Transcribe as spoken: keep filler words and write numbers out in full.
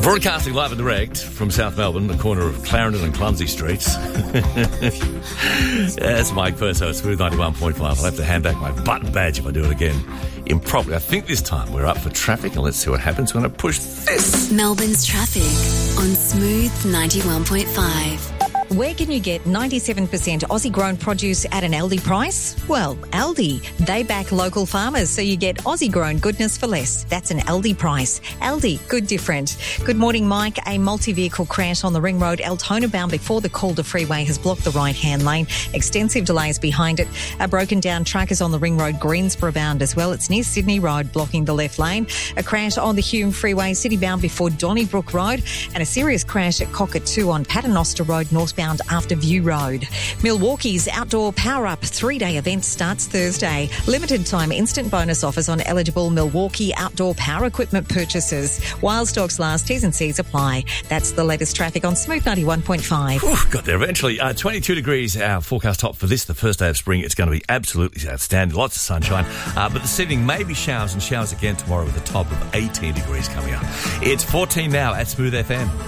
Broadcasting live and direct from South Melbourne, the corner of Clarendon and Clumsy Streets. That's Mike Perso at Smooth ninety-one point five. I'll have to hand back my button badge if I do it again improperly. I think this time we're up for traffic, and let's see what happens when I push this. Melbourne's traffic on Smooth ninety-one point five. Where can you get ninety-seven percent Aussie-grown produce at an Aldi price? Well, Aldi. They back local farmers, so you get Aussie-grown goodness for less. That's an Aldi price. Aldi, good different. Good morning, Mike. A multi-vehicle crash on the Ring Road, Altona bound before the Calder Freeway has blocked the right-hand lane. Extensive delays behind it. A broken-down truck is on the Ring Road, Greensboro bound as well. It's near Sydney Road, blocking the left lane. A crash on the Hume Freeway, City bound before Donnybrook Road. And a serious crash at Cockatoo on Paternoster Road, northbound after View Road. Milwaukee's Outdoor Power Up three-day event starts Thursday. Limited time instant bonus offers on eligible Milwaukee outdoor power equipment purchases. While stocks last, T's and C's apply. That's the latest traffic on Smooth ninety-one point five. Whew, got there eventually. Uh, twenty-two degrees, our forecast top for this, the first day of spring. It's going to be absolutely outstanding. Lots of sunshine. Uh, but this evening, maybe showers and showers again tomorrow with a top of eighteen degrees coming up. It's fourteen now at Smooth F M.